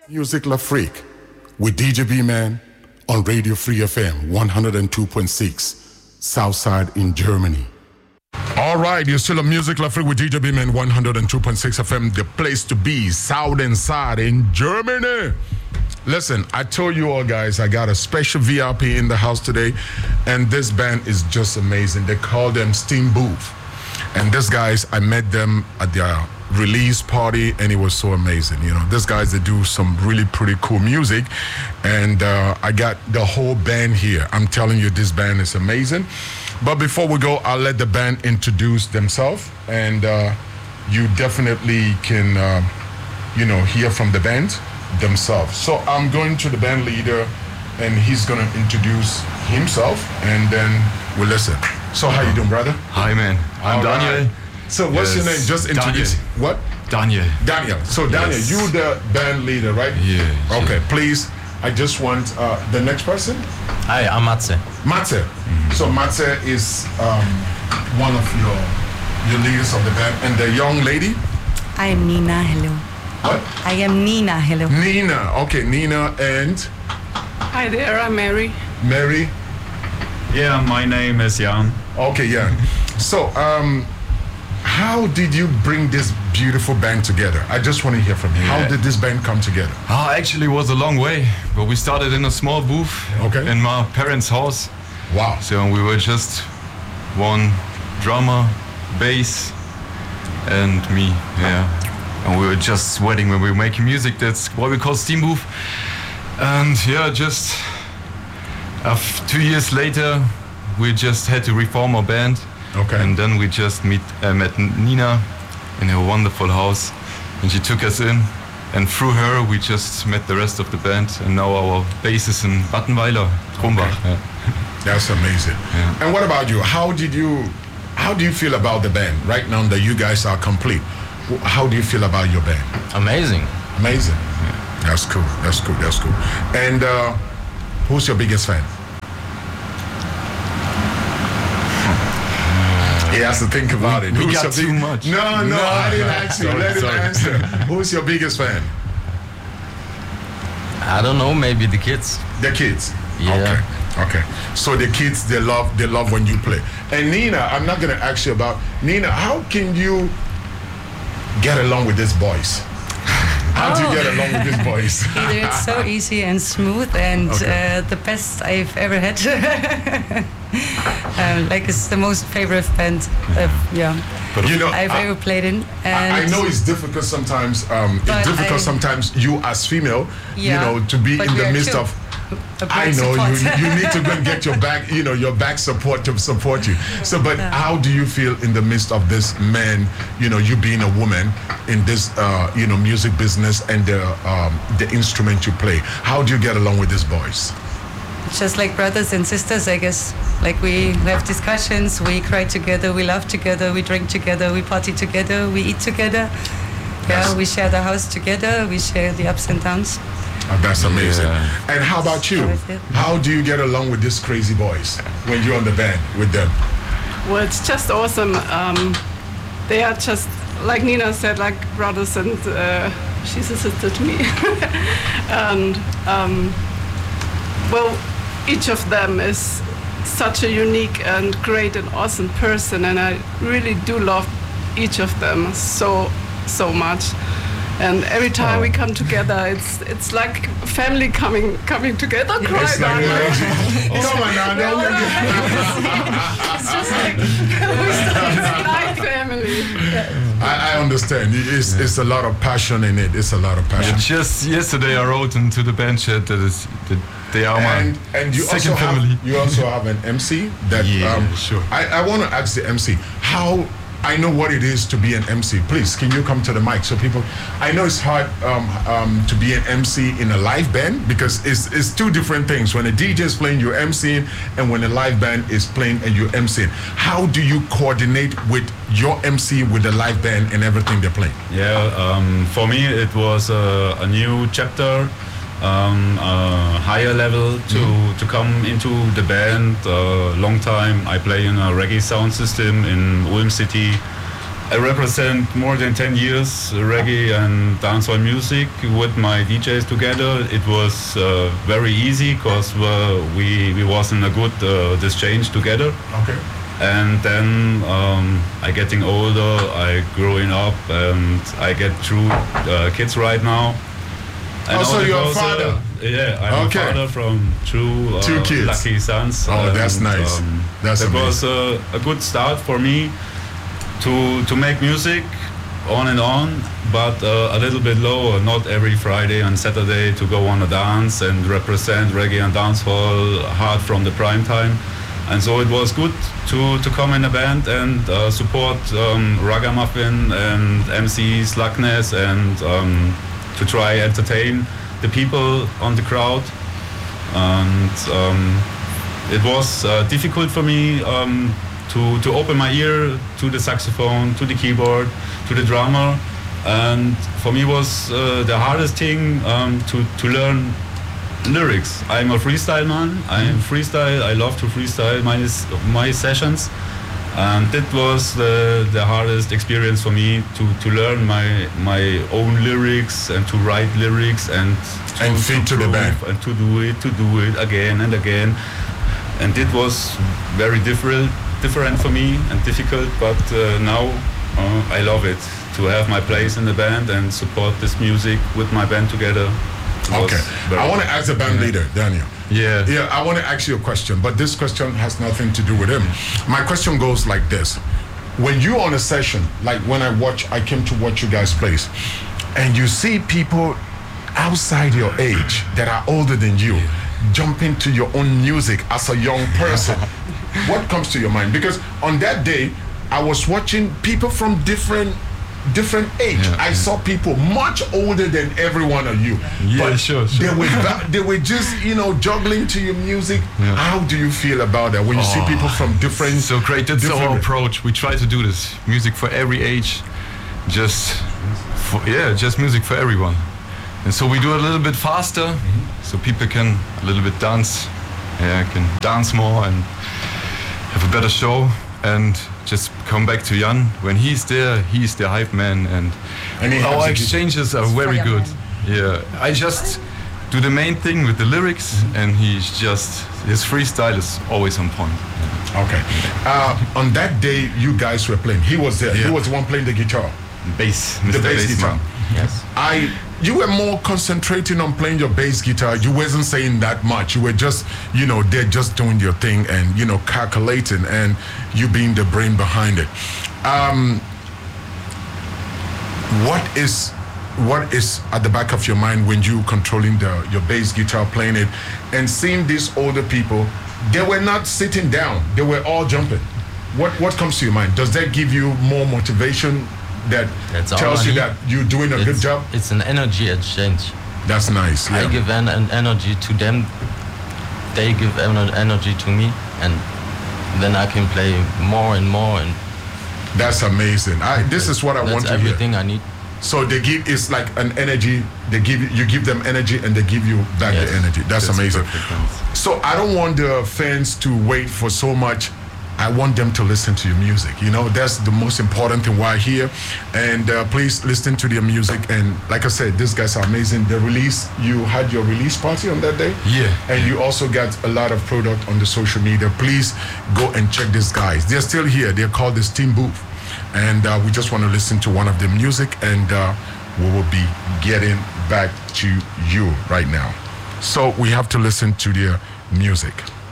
Music La Freak with DJ B-Man on Radio Free FM 102.6 Southside in Germany. All right, you're still on Music La Freak with DJ B-Man 102.6 FM, the place to be, South and Side in Germany. Listen, I told you all guys, I got a special VIP in the house today, and this band is just amazing. They call them Steam Booth. And these guys, I met them at their release party, and it was so amazing. You know, these guys, they do some really pretty cool music, and I got the whole band here. I'm telling you, this band is amazing. But before we go, I'll let the band introduce themselves, and you definitely can, hear from the band themselves. So I'm going to the band leader, and he's going to introduce himself, and then we'll listen. So how you doing, brother? Hi, man. I'm Daniel. Right. So what's your name? Just introduce. Daniel. What? Daniel. Daniel. So Daniel, Yes. you the band leader, right? Yeah. Okay, please. I just want the next person. Hi, I'm Matze. Matze. So Matze is one of your leaders of the band, and the young lady. I am Nina, hello. What? I am Nina, hello. Nina. Okay, Nina and Hi there, I'm Mary. Mary. Yeah, my name is Jan. Okay, yeah. So, how did you bring this beautiful band together? I just want to hear from you. How did this band come together? Actually, it was a long way, but we started in a small booth in my parents' house. Wow. So we were just one drummer, bass, and me. Yeah. And we were just sweating when we were making music. That's what we call Steam Booth. And yeah, just 2 years later, we just had to reform our band. Okay. And then we just met Nina in her wonderful house, and she took us in. And through her, we just met the rest of the band. And now our bass is in Battenweiler, Krumbach. Okay. Yeah. That's amazing. Yeah. And what about you? How do you feel about the band right now that you guys are complete? How do you feel about your band? Amazing. Amazing. Yeah. That's cool. That's cool. That's cool. And who's your biggest fan? He has to think about it. We Who's got your too much. No, I didn't ask you. Let him answer. Who's your biggest fan? I don't know, maybe the kids. The kids. Yeah. Okay. So the kids, they love when you play. And Nina, I'm not gonna ask you about Nina. How can you get along with these boys? How do you get along with these boys? Either it's so easy and smooth, and the best I've ever had. It's the most favorite band I've ever played in. And I know it's difficult sometimes. Sometimes you as female, to be in the midst of. I know you need to go and get your back, your back support to support you. So, but how do you feel in the midst of this man, you being a woman in this, music business and the instrument you play? How do you get along with these boys? Just like brothers and sisters, I guess. Like we have discussions, we cry together, we laugh together, we drink together, we party together, we eat together. Yeah, we share the house together, we share the ups and downs. Oh, that's amazing. Yeah. And how about you? How do you get along with these crazy boys when you're on the band with them? Well, it's just awesome. They are just, like Nina said, like brothers, and she's a sister to me. And, each of them is such a unique and great and awesome person, and I really do love each of them so much. And every time we come together, it's like family coming together. It's like come on now, it's just like it's like family. I understand. It's a lot of passion in it. It's a lot of passion. Just yesterday, I wrote into the band chat that they are my and you second also family. You also have an MC that. Sure. I want to ask the MC how. I know what it is to be an MC. Please, can you come to the mic so people... I know it's hard to be an MC in a live band because it's two different things. When a DJ is playing, you're MCing, and when a live band is playing and you're MCing. How do you coordinate with your MC with the live band and everything they're playing? Yeah, for me it was a new chapter, a higher level to come into the band. Long time I play in a reggae sound system in Ulm City, I represent more than 10 years reggae and dancehall music with my DJs together. It was very easy because we was in a good exchange together. Okay. And then I getting older, I growing up, and I get through kids right now. And also, you're a father. Yeah, I'm a father from two kids. Lucky sons. Oh, that's nice. That's that amazing. was a good start for me to make music on and on, but a little bit lower. Not every Friday and Saturday to go on a dance and represent reggae and dancehall hard from the prime time. And so it was good to come in a band and support Ragamuffin and MC Slackness and to try entertain the people on the crowd. And it was difficult for me to open my ear to the saxophone, to the keyboard, to the drummer. And for me was the hardest thing to learn lyrics. I'm a freestyle man. I'm freestyle. I love to freestyle my sessions, and that was the hardest experience for me to learn my own lyrics and to write lyrics and fit to the band and to do it again and again. And it was very different for me and difficult. But now I love it to have my place in the band and support this music with my band together. Okay, I want to ask the band leader, Daniel. Yeah. Yeah, I want to ask you a question, but this question has nothing to do with him. My question goes like this. When you're on a session, like when I came to watch you guys play, and you see people outside your age that are older than you jump into your own music as a young person, what comes to your mind? Because on that day, I was watching people from different age. I saw people much older than every one of you. Yeah, but sure. They were just, juggling to your music. Yeah. How do you feel about that when you see people from different? So great. That's our approach. We try to do this music for every age, just music for everyone. And so we do it a little bit faster, so people can a little bit dance, can dance more and have a better show. And just come back to Jan. When he's there, he's the hype man, and our exchanges are very good. Yeah, I just do the main thing with the lyrics, and his freestyle is always on point. Okay. On that day, you guys were playing. He was there. Yeah. He was the one playing the guitar. Bass. The bass guitar. Yes. You were more concentrating on playing your bass guitar. You wasn't saying that much. You were just, they're just doing your thing and, calculating, and you being the brain behind it. What is at the back of your mind when you controlling your bass guitar, playing it, and seeing these older people? They were not sitting down. They were all jumping. What comes to your mind? Does that give you more motivation? That tells you that you're doing a good job? It's an energy exchange. That's nice. Yeah. I give an energy to them, they give energy to me, and then I can play more and more. And that's amazing. This is what I want to hear. That's everything I need. So it's like an energy. You give them energy, and they give you back the energy. That's amazing. So I don't want the fans to wait for so much. I want them to listen to your music. That's the most important thing why here. And please listen to their music. And like I said, these guys are amazing. The release, you had your release party on that day. Yeah. And you also got a lot of product on the social media. Please go and check these guys. They're still here. They're called the Steam Booth. And we just want to listen to one of their music. And we will be getting back to you right now. So we have to listen to their music.